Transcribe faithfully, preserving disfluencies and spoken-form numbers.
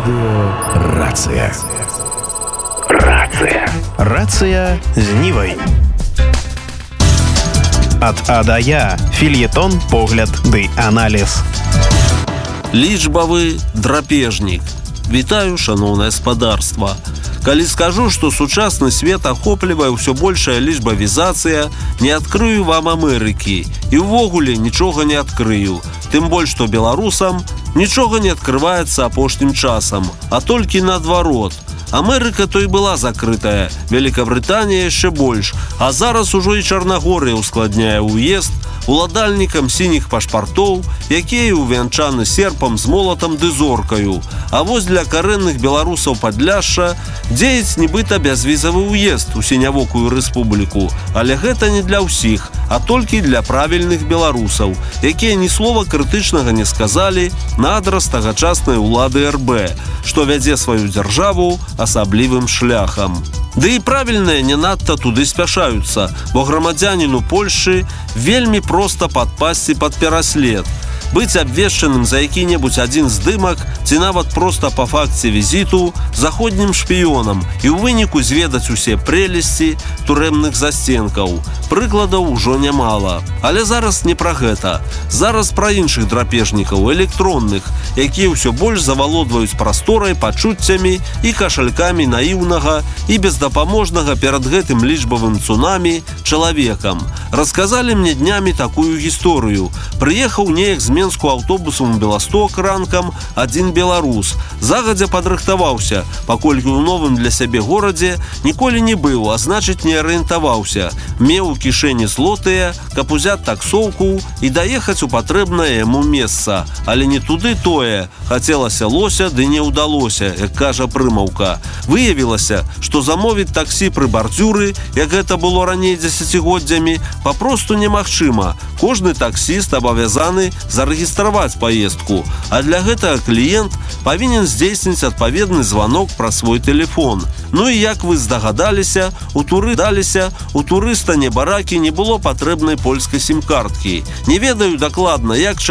Радио «Рация». Рация. Рация з Нівай. Ад А да Я. Фельетон, погляд ды аналіз. Лічбавы драпежнік. Вітаю, шаноўнае спадарства. Калі скажу, што сучасны свет ахоплівае ўсё большая лічбавізацыя, не адкрыю вам Амерыкі і ўвогуле нічога не адкрыю. Тым больш, што беларусам нічога не адкрываецца апошнім часам, а толькі наадварот. Амерыка то і была закрытая, Великабрытанія яшчэ больш, а зараз ужо і Чарнагорыя ускладняе ўезд уладальнікам сініх пашпартоў, якія увянчаны серпам з молатам ды зоркаю. А вось для карэнных беларусаў Падляшша дзеяць нібыта бязвізавы ўезд у сінявокую рэспубліку, але гэта не для ўсіх, а толькі для правільных беларусаў, якія ні слова крытычнага не сказалі на адрас тагачаснай улады Эр Бэ, што вядзе сваю дзяржаву асаблівым шляхам. Ды і правільныя не надта туды спяшаюцца, бо грамадзяніну Польшчы вельмі проста падпасці пад пераслед. Быць абвешчаным за які-небудзь адзін здымак ці нават проста па факце візіту заходнім шпіёнам і ў выніку зведаць усе прэлесці турэмных засценкаў. Прыкладаў ужо нямала. Але зараз не пра гэта. Зараз пра іншых драпежнікаў, электронных, якія ўсё больш завалодваюць прасторай, пачуццямі і кашалькамі наіўнага і бездапаможнага перад гэтым лічбавым цунамі чалавекам. Расказалі мне днямі такую гісторыю. Прыехаў неяк з Менску аўтобусам у Беласток ранкам адзін беларус. Загадзя падрыхтаваўся, паколькі ў новым для сябе горадзе ніколі не быў, а значыць не арыентаваўся. Меў у кішэні злотыя, каб узяць таксоўку і даехаць у патрэбнае яму месца. Але не туды тое. Хацелася лося, ды не ўдалося, як кажа прымаўка. Выявілася, што замовіць таксі пры бардзюры, як гэта было раней дзесяцігоддзямі, папросту немагчыма. Кожны таксіст абавязаны зарэгістраваць паездку, а для гэтага кліент павінен здзейсніць адпаведны званок праз свой тэлефон. Ну і як вы здагадаліся, у туры даліся, у турыста небаракі не было патрэбнай польскай сім-карткі. Не ведаю дакладна, як